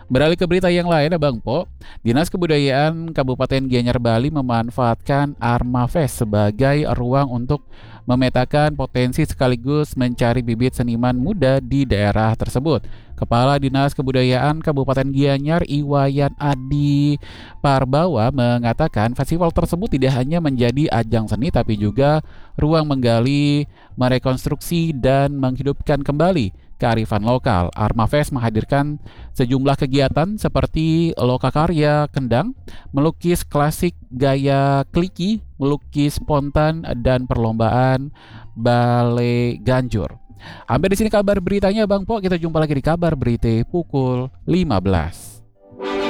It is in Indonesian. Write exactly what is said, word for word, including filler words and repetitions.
Beralih ke berita yang lain, Bang Po. Dinas Kebudayaan Kabupaten Gianyar Bali memanfaatkan Armafest sebagai ruang untuk memetakan potensi sekaligus mencari bibit seniman muda di daerah tersebut. Kepala Dinas Kebudayaan Kabupaten Gianyar, Iwayan Adi Parbawa, mengatakan festival tersebut tidak hanya menjadi ajang seni tapi juga ruang menggali, merekonstruksi, dan menghidupkan kembali kearifan lokal. Armafest menghadirkan sejumlah kegiatan seperti lokakarya kendang, melukis klasik gaya kliki, melukis spontan, dan perlombaan balai ganjur. Sampai di sini kabar beritanya, Bang Po. Kita jumpa lagi di kabar berita pukul lima belas.